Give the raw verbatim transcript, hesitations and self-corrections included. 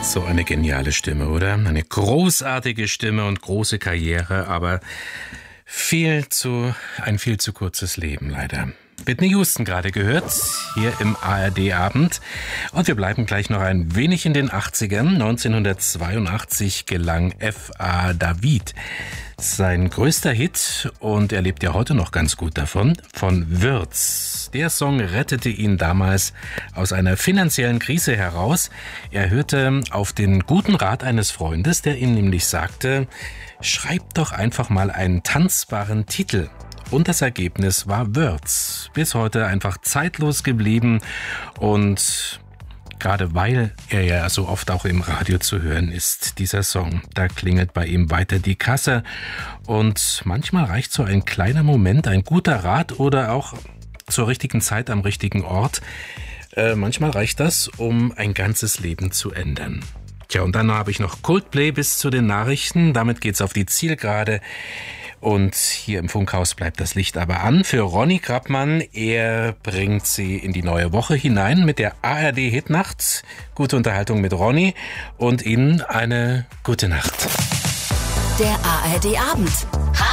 So eine geniale Stimme, oder? Eine großartige Stimme und große Karriere, aber viel zu, ein viel zu kurzes Leben leider. Whitney Houston gerade gehört, hier im A R D-Abend. Und wir bleiben gleich noch ein wenig in den achtzigern. neunzehnhundertzweiundachtzig gelang F A David sein größter Hit und er lebt ja heute noch ganz gut davon, von Würz. Der Song rettete ihn damals aus einer finanziellen Krise heraus. Er hörte auf den guten Rat eines Freundes, der ihm nämlich sagte, schreib doch einfach mal einen tanzbaren Titel. Und das Ergebnis war Würz. Bis heute einfach zeitlos geblieben und gerade weil er ja so oft auch im Radio zu hören ist, dieser Song, da klingelt bei ihm weiter die Kasse. Und manchmal reicht so ein kleiner Moment, ein guter Rat oder auch zur richtigen Zeit am richtigen Ort. Äh, manchmal reicht das, um ein ganzes Leben zu ändern. Tja, und dann habe ich noch Coldplay bis zu den Nachrichten. Damit geht's auf die Zielgerade. Und hier im Funkhaus bleibt das Licht aber an für Ronny Krappmann. Er bringt sie in die neue Woche hinein mit der A R D-Hitnacht. Gute Unterhaltung mit Ronny und Ihnen eine gute Nacht. Der A R D-Abend.